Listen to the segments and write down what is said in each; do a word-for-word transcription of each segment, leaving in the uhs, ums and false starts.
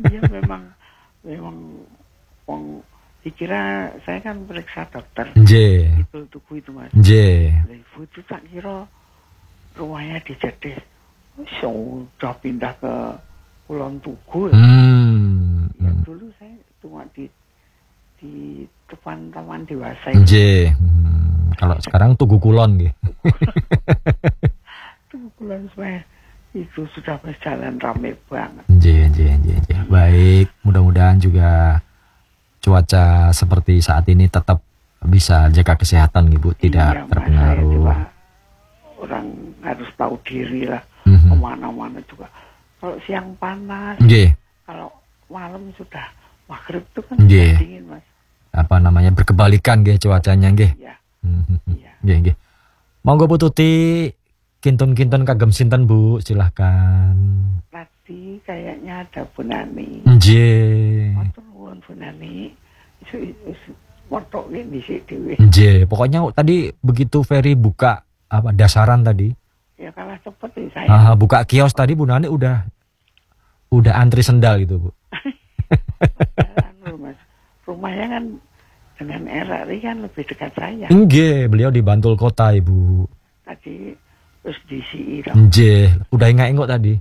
Iya memang memang wong dikira saya kan periksa dokter. Nggih. Itu tuku itu Mas. Nggih. Lah ibu itu tak kira rumahnya di Jedes. Sudah pindah ke Kulon Tugu. Hmm. Ya dulu saya cuma di di depan taman dewasa. Nggih. Hmm. Kalau sekarang Tugu Kulon nggih. Tugu Kulon saya itu sudah berjalan ramai banget. Nggih, nggih, nggih, nggih. Baik, mudah-mudahan juga cuaca seperti saat ini tetap bisa jaga kesehatan Ibu, tidak iya, terpengaruh. Juga orang harus tahu diri lah, mm-hmm. kemana-mana juga. Kalau siang panas, Nggih. Kalau malam sudah maghrib itu kan Nggih. dingin Mas. Apa namanya, berkebalikan nggih cuacanya nggih. Iya. Iya. Nggih, nggih. Monggo Bu Tuti, kintun-kintun kagem sinten Bu, silahkan. Tadi kayaknya ada Bu Nani. Nggih. Matur nuwun Bu Nani. Motok ini sih dewe. Nggih, pokoknya tadi begitu Ferry buka apa dasaran tadi. Ya kalah cepet nih saya. Ah, buka kios tadi Bu Nani udah udah antri sendal gitu Bu. Mas. Rumahnya kan dengan R R I kan lebih dekat saya. Nggih, beliau di Bantul Kota Ibu. Tadi terus di C I. Nggih, udah engak-engok tadi.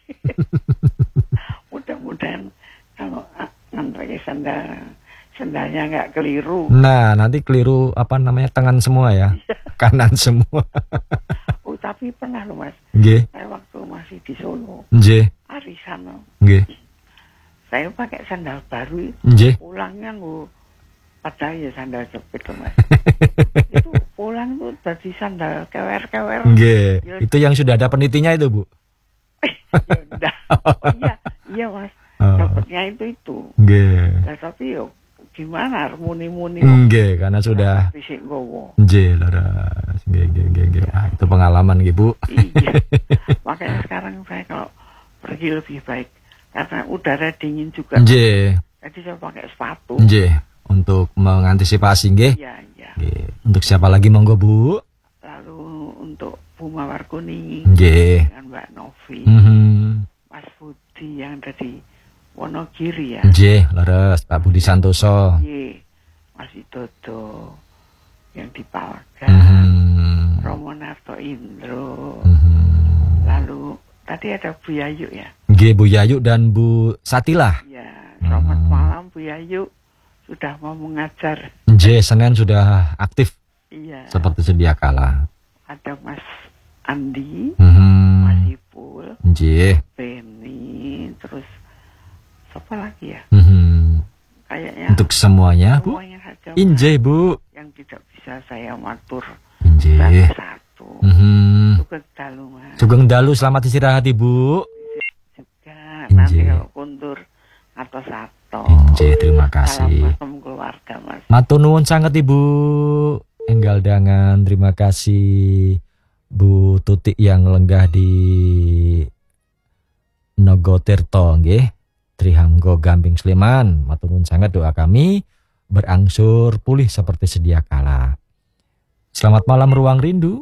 Mudah-mudahan kalau ngantri sandal sendalnya nggak keliru. Nah, nanti keliru apa namanya tangan semua ya, kanan semua. Oh, tapi pernah loh Mas. Nggih. Saya waktu masih di Solo. Nggih. Arisan. Nggih. Saya pakai sandal baru. Nggih. Pulangnya nggak padahal ya sandal jepit loh Mas. Itu pulang tuh dari sandal kewer-kewer. Nggih. Ya, itu yang sudah ada penitinya itu Bu. Ya udah. Oh, iya, iya Mas. Oh. Dapatnya itu itu. Nggih. Nah, tapi yo gimana muni-muni. Nggih, karena sudah. Nggih, laras. Nggih, nggih, nggih, nggih. Ah, itu pengalaman nggih Bu. Iya. Makanya sekarang saya kalau pergi lebih baik karena udara dingin juga. Nggih. Jadi saya pakai sepatu. Nggih, untuk mengantisipasi nggih. Iya, iya. Nggih. Untuk siapa lagi monggo Bu? Lalu untuk Bu Mawar Kuning. Nggih. Dengan Mbak Novi. Mm-hmm. Mas Budi yang dari Wonogiri ya. Nggih, leres Pak Budi Santoso. Nggih. Mas Dodo yang di Palga. Mm-hmm. Romo Narto Indro. Mm-hmm. Lalu tadi ada Bu Yayu ya. Nggih, Bu Yayu dan Bu Satilah. Ya, selamat hmm. malam Bu Yayu. Sudah mau mengajar. Nggih, Senin sudah aktif. Iya. Seperti sedia kala. Ada Mas Andi, mm-hmm. Mas Ipul, Nggih. Beni, terus siapa lagi ya? Mm-hmm. Kayaknya untuk semuanya, Bu. Injih, Bu. Yang tidak bisa saya matur. Injih. Satu. Mm-hmm. Sugeng dalu, Mas. Sugeng dalu, selamat istirahat, Ibu. Juga nanti kalau kuntur atau satu. Injih, terima kasih. Salam keluarga, Mas. Matur nuwun sanget, Ibu. Enggal dangan, terima kasih Bu Tuti yang lenggah di Nogotirto nggih, Trihamgo Gamping Sleman. Matur nuwun sangat, doa kami berangsur pulih seperti sedia kala. Selamat malam Ruang Rindu.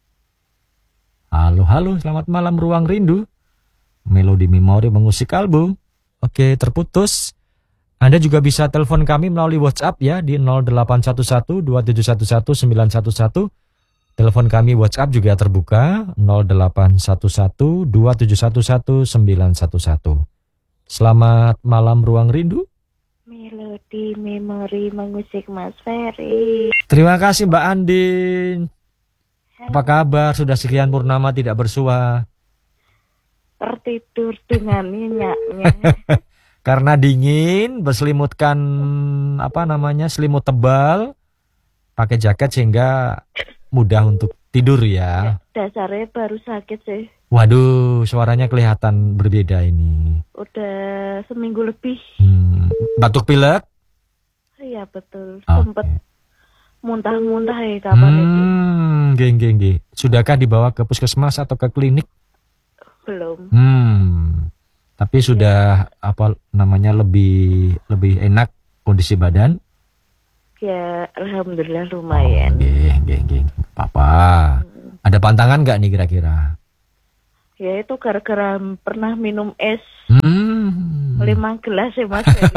Halo halo, selamat malam Ruang Rindu. Melodi memori mengusik kalbu. Oke, terputus. Anda juga bisa telepon kami melalui WhatsApp ya di nol delapan satu satu dua tujuh satu satu sembilan satu satu. Telepon kami WhatsApp juga terbuka nol delapan satu satu dua tujuh satu satu sembilan satu satu. Selamat malam Ruang Rindu. Melodi memori mengusik Mas Ferry. Terima kasih Mbak Andin. Apa kabar? Sudah sekian purnama tidak bersua. Tertidur dengan minyaknya. Karena dingin, berselimutkan apa namanya selimut tebal, pakai jaket sehingga mudah untuk tidur ya. Dasarnya baru sakit sih. Waduh, suaranya kelihatan berbeda ini. Udah seminggu lebih. Hmm, batuk pilek? Iya betul. Okay. Sempet muntah-muntah ya kapan hmm, itu. Geng, geng, geng. Sudahkah dibawa ke puskesmas atau ke klinik? Belum. Hmm. Tapi sudah apa namanya lebih lebih enak kondisi badan? Ya, alhamdulillah lumayan. Oh, geng, geng, geng. Papa. Hmm. Ada pantangan nggak nih kira-kira? Ya itu gara-gara pernah minum es. Hmm, lima gelas ya Mas Ferry.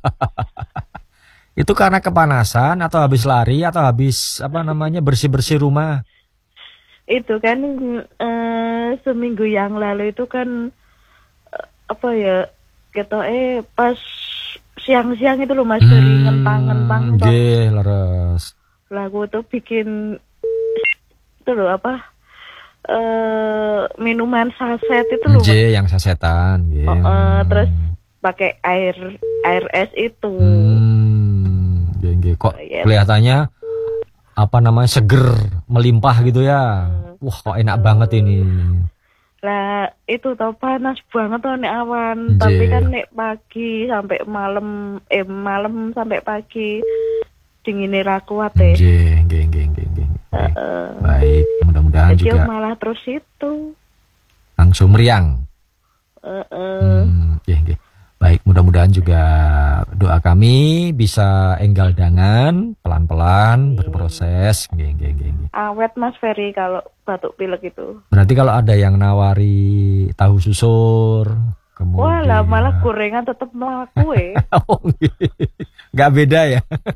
Itu karena kepanasan atau habis lari atau habis apa namanya bersih-bersih rumah? Itu kan eh, seminggu yang lalu itu kan eh, apa ya kita eh pas siang-siang itu loh Mas Ferry ngentang-ngentang toh. Nggih, leres. Lagu tuh bikin itu loh apa eh minuman saset itu loh. Nggih, yang sasetan, nggih. Oh, eh, terus pakai air air es itu. Hmm, nggih, nggih. Kok Yes. kelihatannya apa namanya seger, melimpah gitu ya. Wah, kok enak banget ini. Lah itu tau panas banget tuh nek awan, Nggih. tapi kan nek pagi sampai malam eh malam sampai pagi dinginnya ra kuat ya. Nggih, nggih, nggih, nggih, nggih. Heeh. Baik, mudah-mudahan Jadi juga malah terus itu. langsung meriang. Heeh. Hmm, nggih, nggih. Baik, mudah-mudahan juga doa kami bisa enggal dangan, pelan-pelan berproses. Nggih, nggih, nggih, nggih. Awet Mas Ferry kalau batuk pilek itu. Berarti kalau ada yang nawari tahu susur, kemudian Wah lah malah gorengan tetep melaku ya. oh, nggih. Nggak beda ya.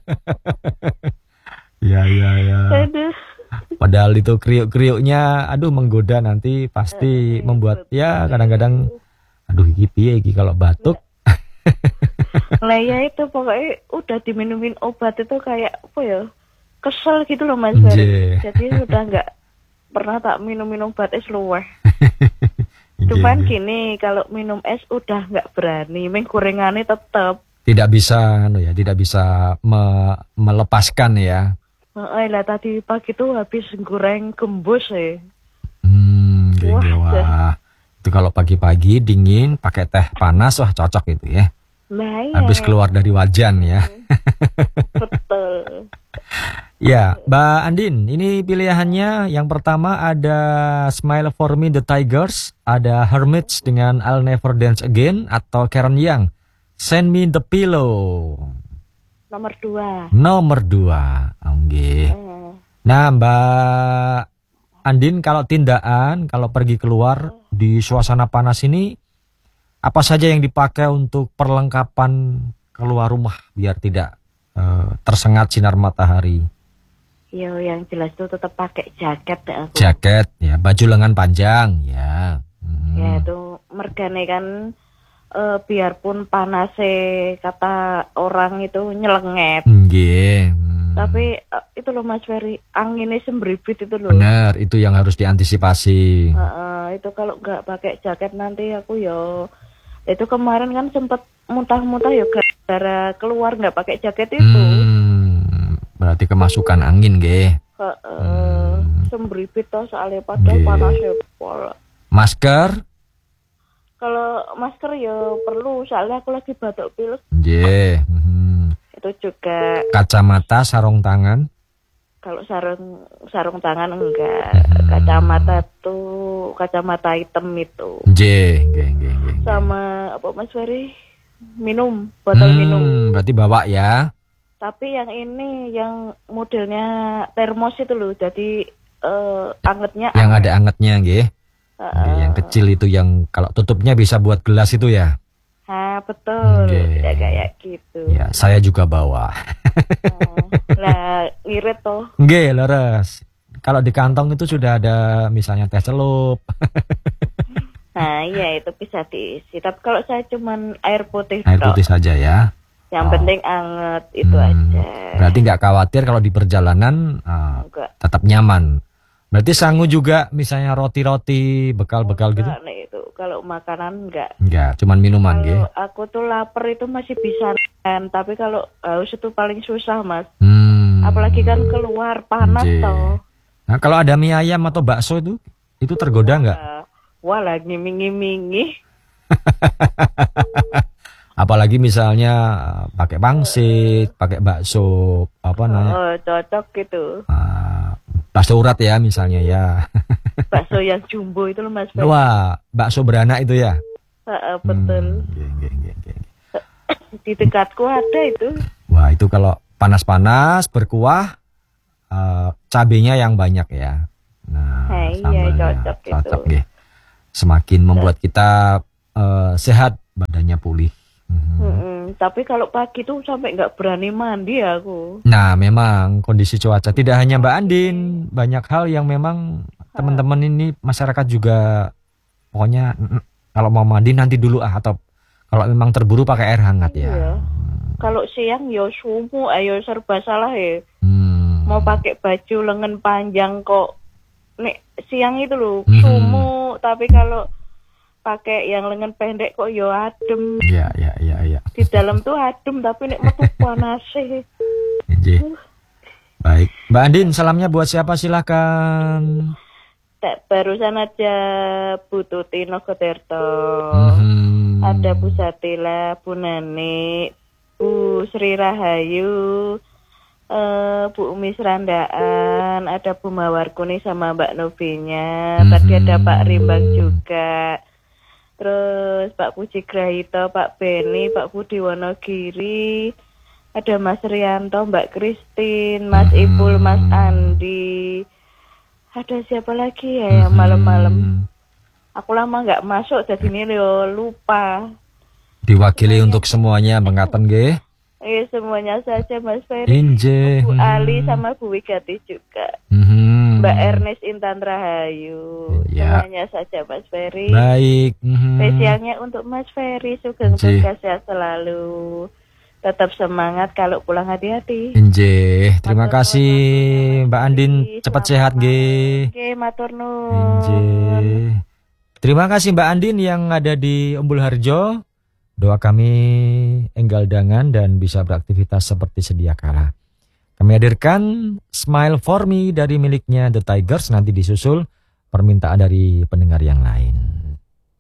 Ya, ya, ya. Aduh. Padahal itu kriuk-kriuknya aduh menggoda nanti pasti membuat ya kadang-kadang aduh iki piye iki kalau batuk. Lah ya itu pokoknya udah diminumin obat itu kayak apa ya kesel gitu loh Mas Ferry. Nggih. Jadi udah nggak pernah tak minum-minum obat es luweh. Nggih, Cuman nggih. gini kalau minum es udah nggak berani, ming gorengannya tetep. Tidak bisa anu ya, tidak bisa me- melepaskan ya. Heeh lah tadi pagi tuh habis goreng gembus ya. Hmm, nggih, Wah, nggih, wah. Itu kalau pagi-pagi dingin pakai teh panas wah cocok itu ya. Nah, iya. Habis keluar dari wajan ya. Betul. Ya, Mbak Andin, ini pilihannya yang pertama ada Smile for Me The Tigers, ada Hermits dengan I'll Never Dance Again, atau Karen Young, Send Me The Pillow. Nomor dua. Nomor dua, oke. Eh, Nah, Mbak Andin, kalau tindakan, kalau pergi keluar di suasana panas ini, apa saja yang dipakai untuk perlengkapan keluar rumah biar tidak eh, tersengat sinar matahari? yo yang jelas tuh tetap pakai jaket deh aku. Jaket, ya, baju lengan panjang, ya. Hmm. Ya itu mergane kan eh, biarpun panase kata orang itu nyelenget. Nggih. Hmm. Tapi eh, itu loh Mas Ferry, anginnya sembribit itu loh. Benar, itu yang harus diantisipasi. Heeh, itu kalau nggak pakai jaket nanti aku yo itu kemarin kan sempet muntah-muntah ya gara-gara keluar nggak pakai jaket itu. Hmm, berarti kemasukan angin, nggih. Heeh, sembribit toh soalnya padahal Nggih. panas ya pola. Masker? Kalau masker ya perlu soalnya aku lagi batuk pilek. Nggih. Hmm. Itu juga Kacamata, sarung tangan? kalau sarung sarung tangan enggak. Kacamata tuh kacamata hitam itu. Nggih, nggih, nggih, nggih. Sama apa Mas Ferry? Minum, botol Hmm, minum. berarti bawa ya. Tapi yang ini yang modelnya termos itu loh. Jadi eh, angetnya Yang anget. ada angetnya, nggih. Nggih, yang kecil itu yang kalau tutupnya bisa buat gelas itu ya. Ha, betul. Nggih. Ya kayak gitu. Ya, saya juga bawa. Nah, lah ngirit toh. Nggih, leres. Kalau di kantong itu sudah ada misalnya teh celup. Nah, iya itu bisa diisi. Tapi kalau saya cuman air putih Air tok. putih saja ya. Yang Oh. penting anget itu Hmm, aja. Berarti nggak khawatir kalau di perjalanan uh, Enggak. tetap nyaman. Berarti sanggup juga misalnya roti-roti, bekal-bekal gitu? Enggak, nih itu kalau makanan enggak. Enggak, cuman minuman nggih. Kalau aku tuh lapar itu masih bisa kan, tapi kalau haus itu paling susah mas. Hmm. Apalagi kan keluar panas Nggih. toh. Nah, kalau ada mie ayam atau bakso itu, itu tergoda nggak? Wah, wah lagi mingi-mingi. Apalagi misalnya uh, pakai pangsit, pakai bakso apa namanya? Oh, cocok gitu. Uh, bakso urat ya misalnya ya. Bakso yang jumbo itu loh mas. Fer. Wah, bakso beranak itu ya. Heeh, betul. Hmm, nggih, nggih, nggih, nggih. Di dekatku ada itu. Wah, itu kalau panas-panas berkuah uh, cabenya yang banyak ya. Nah, Nah, iya, sambalnya cocok itu. cocok nggih. Semakin membuat kita uh, sehat, badannya pulih. Mm-mm. Tapi kalau pagi tuh sampai nggak berani mandi aku. Nah, memang kondisi cuaca tidak hanya Mbak Andin, banyak hal yang memang teman-teman ini masyarakat juga pokoknya mm, kalau mau mandi nanti dulu ah, atau kalau memang terburu pakai air hangat ya. Iya. Kalau siang yo sumu, ayo serba salah ya. Hmm. Mau pakai baju lengan panjang kok nek siang itu loh Mhm. sumu, tapi kalau pakai yang lengan pendek kok yo adem. Ya, ya, ya, ya. Di dalam tuh adem tapi nek metu panas sih. Nggih. Baik, Mbak Andin, salamnya buat siapa silahkan. Tak barusan aja Bu Tuti Nogotirto. Mhm. Ada Bu Satila, Bu Nani, Bu Sri Rahayu, eh, Bu Umi Serandaan, ada Bu Mawar Kuni sama Mbak Novinya. Tadi ada Pak Rimbang juga. Terus Pak Puji Grahito, Pak Beni, Pak Budi Wonogiri, ada Mas Rianto, Mbak Kristin, Mas Ipul, Mas Andi. Ada siapa lagi ya yang malam-malam? Aku lama nggak masuk, jadi ini lo lupa. Diwakili untuk semuanya, mengatakan nggih. Eh semuanya saja Mas Ferry, Inje. Bu Ali sama Bu Wigati juga. Mhm. Mbak Ernest Intan Rahayu. Ya. Semuanya saja Mas Ferry. Baik. Mhm. Spesialnya untuk Mas Ferry, sugeng Inje. berkah sehat selalu. Tetap semangat, kalau pulang hati-hati. Inje. Terima Matur kasih nuwun, Mbak Mas Andin, Ferry. cepat Selamat sehat malam. nggih. Oke, matur Inje. nuwun. Terima kasih Mbak Andin yang ada di Umbul Harjo. Doa kami enggal dangan dan bisa beraktivitas seperti sedia kala. Kami hadirkan Smile For Me dari miliknya The Tigers, nanti disusul permintaan dari pendengar yang lain.